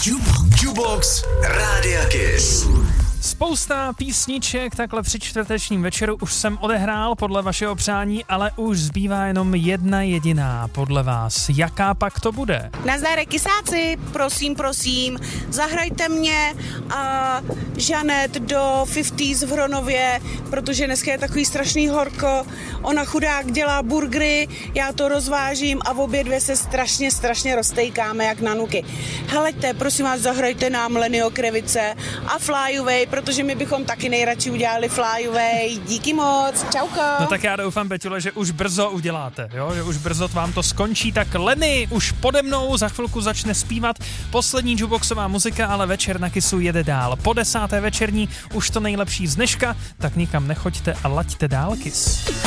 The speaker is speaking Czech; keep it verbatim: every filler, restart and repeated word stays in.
Jukebox Rádia Kiss. Spousta písniček takhle při čtvrtečním večeru už jsem odehrál podle vašeho přání, ale už zbývá jenom jedna jediná podle vás. Jaká pak to bude? Nazdar, kysáci, prosím, prosím, zahrajte mě a Žanet do padesátých v Hronově, protože dneska je takový strašný horko. Ona chudák dělá burgery, já to rozvážím a v obě dvě se strašně, strašně roztejkáme jak na nuky. Heleďte, prosím vás, zahrajte nám Lennyho Krevice a Fly Away, protože my bychom taky nejradši udělali Fly Away. Díky moc, čauko. No tak já doufám, Beťule, že už brzo uděláte, jo? Že už brzo vám to skončí. Tak Lenny už pode mnou za chvilku začne zpívat poslední jukeboxová muzika, ale večer na Kissu jede dál. Po desáté večerní už to nejlepší z dneška, tak nikam nechoďte a laďte dál Kiss.